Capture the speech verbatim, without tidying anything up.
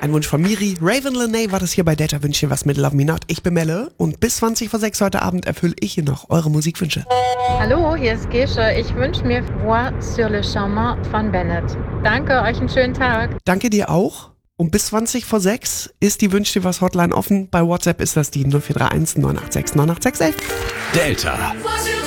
Ein Wunsch von Miri. Raven Lenae war das hier bei Delta. Wünsche dir was mit Love Me Not. Ich bin Melle und bis zwanzig vor sechs heute Abend erfülle ich hier noch eure Musikwünsche. Hallo, hier ist Gesche. Ich wünsche mir Voix sur le Chemin von Bennett. Danke, euch einen schönen Tag. Danke dir auch. Und bis zwanzig vor sechs ist die Wünsch dir was Hotline offen. Bei WhatsApp ist das die null vier drei eins neun acht sechs neun acht sechs elf. Delta.